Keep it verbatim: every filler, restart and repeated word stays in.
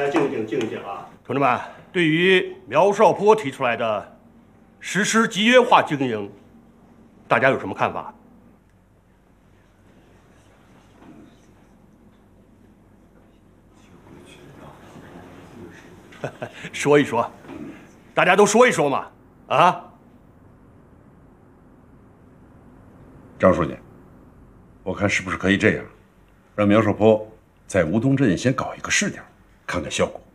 来，静一静，静一静啊！同志们，对于苗少波提出来的实施集约化经营，大家有什么看法？说一说，大家都说一说嘛，啊！ 张书记，我看是不是可以这样，让苗少波在吴东镇先搞一个试点，看看效果。